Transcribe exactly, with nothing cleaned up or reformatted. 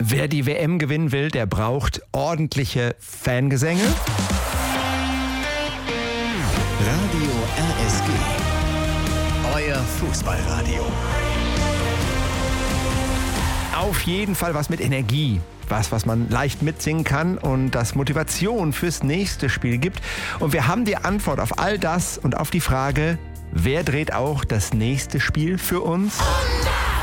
Wer die W M gewinnen will, der braucht ordentliche Fangesänge. Radio R S G. Euer Fußballradio. Auf jeden Fall was mit Energie. Was, was man leicht mitsingen kann und das Motivation fürs nächste Spiel gibt. Und wir haben die Antwort auf all das und auf die Frage, wer dreht auch das nächste Spiel für uns?